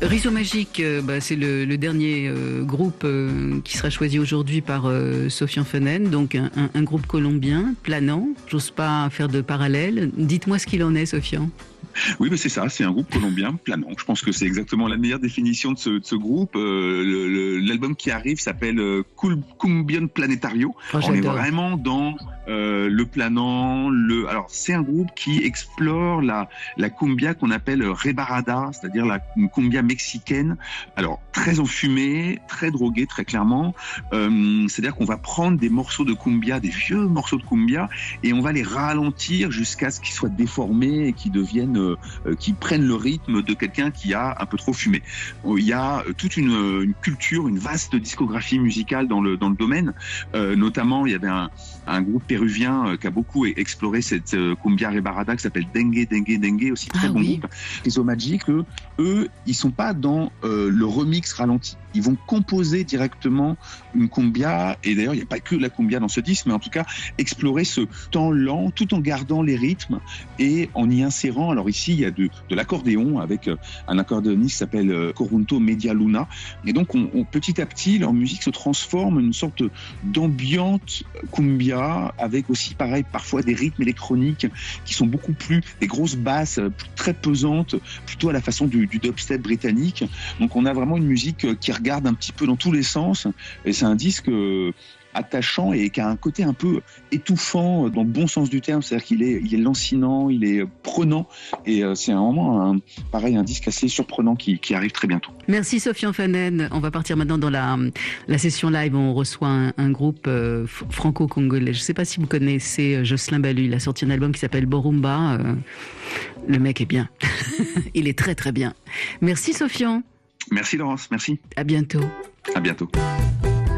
Rizomagik, c'est le dernier groupe qui sera choisi aujourd'hui par Sofian Fenen, donc un groupe colombien, planant. J'ose pas faire de parallèle. Dites-moi ce qu'il en est, Sofian. Oui, c'est ça, c'est un groupe colombien planant. Je pense que c'est exactement la meilleure définition de ce groupe. L'album qui arrive s'appelle Cumbión Planetario. On est vraiment dans le planant. Alors, c'est un groupe qui explore la cumbia qu'on appelle rebarada, c'est-à-dire une cumbia mexicaine. Alors, très enfumée, très droguée, très clairement. C'est-à-dire qu'on va prendre des morceaux de cumbia, des vieux morceaux de cumbia, et on va les ralentir jusqu'à ce qu'ils soient déformés et qu'ils deviennent qui prennent le rythme de quelqu'un qui a un peu trop fumé. Il y a toute une culture, une vaste discographie musicale dans le domaine. Notamment, il y avait un groupe péruvien qui a beaucoup exploré cette cumbia rebarada qui s'appelle Dengue Dengue Dengue, aussi très bon groupe. Rizomagik, eux, ils sont pas dans le remix ralenti. Ils vont composer directement une cumbia, et d'ailleurs, il n'y a pas que la cumbia dans ce disque, mais en tout cas, explorer ce temps lent, tout en gardant les rythmes et en y insérant. Alors ici, il y a de l'accordéon avec un accordéoniste qui s'appelle Corunto Media Luna. Et donc, petit à petit, leur musique se transforme en une sorte d'ambiante cumbia, avec aussi, pareil, parfois des rythmes électroniques qui sont beaucoup plus, des grosses basses très pesantes, plutôt à la façon du dubstep britannique. Donc, on a vraiment une musique qui regarde un petit peu dans tous les sens. Et c'est un disque attachant et qui a un côté un peu étouffant dans le bon sens du terme, c'est-à-dire qu'il est lancinant, il est prenant, et c'est vraiment un disque assez surprenant qui arrive très bientôt. Merci Sofian Fenen. On va partir maintenant dans la session live où on reçoit un groupe franco-congolais. Je ne sais pas si vous connaissez Jocelyn Balu, il a sorti un album qui s'appelle Borumba. Le mec est bien. Il est très très bien. Merci Sofian. Merci Laurence, merci. À bientôt. À bientôt.